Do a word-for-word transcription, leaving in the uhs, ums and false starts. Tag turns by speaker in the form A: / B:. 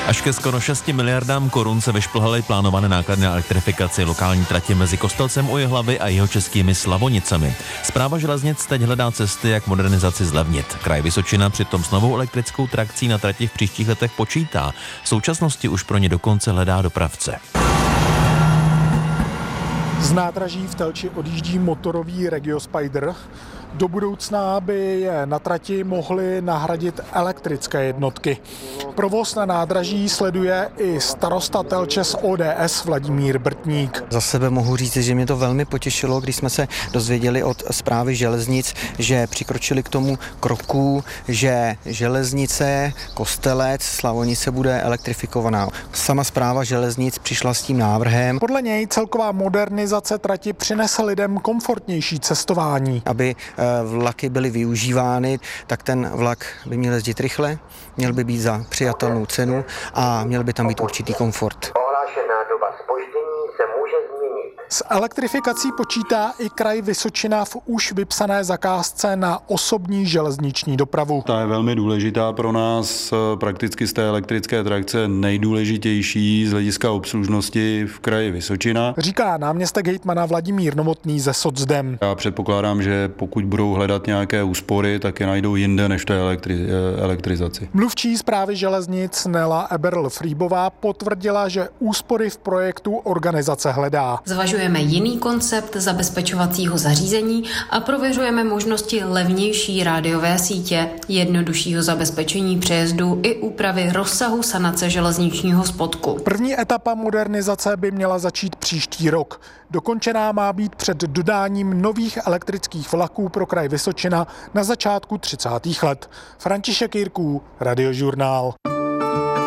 A: Až ke skoro šesti miliardám korun se vyšplhaly plánované náklady na elektrifikaci lokální trati mezi Kostelcem u Jihlavy a jihočeskými Slavonicemi. Správa železnic teď hledá cesty, jak modernizaci zlevnit. Kraj Vysočina přitom s novou elektrickou trakcí na trati v příštích letech počítá. V současnosti už pro ně dokonce hledá dopravce.
B: Z nádraží v Telči odjíždí motorový Regio Spider. Do budoucna by je na trati mohly nahradit elektrické jednotky. Provoz na nádraží sleduje i starosta Telče z O D S Vladimír Brtník.
C: Za sebe mohu říct, že mě to velmi potěšilo, když jsme se dozvěděli od správy železnic, že přikročili k tomu kroku, že železnice Kostelec Slavonice bude elektrifikovaná. Sama správa železnic přišla s tím návrhem.
B: Podle něj celková modernizace trati přinese lidem komfortnější cestování.
C: Aby vlaky byly využívány, tak ten vlak by měl jezdit rychle, měl by být za přijatelnou cenu a měl by tam být určitý komfort.
D: Ohlášená doba zpoždění se může změnit.
B: S elektrifikací počítá i kraj Vysočina v už vypsané zakázce na osobní železniční dopravu.
E: Ta je velmi důležitá pro nás, prakticky z té elektrické trakce nejdůležitější z hlediska obslužnosti v kraji Vysočina.
B: Říká náměstek hejtmana Vladimír Novotný ze Socdem.
E: Já předpokládám, že pokud budou hledat nějaké úspory, tak je najdou jinde než v té elektri- elektrizaci.
B: Mluvčí správy železnic Nela Eberl-Frýbová potvrdila, že úspory v projektu organizace hledá.
F: Zvažujeme jiný koncept zabezpečovacího zařízení a prověřujeme možnosti levnější rádiové sítě, jednoduššího zabezpečení přejezdů i úpravy rozsahu sanace železničního spodku.
B: První etapa modernizace by měla začít příští rok. Dokončená má být před dodáním nových elektrických vlaků pro kraj Vysočina na začátku třicátých let. František Jirků, Radiožurnál.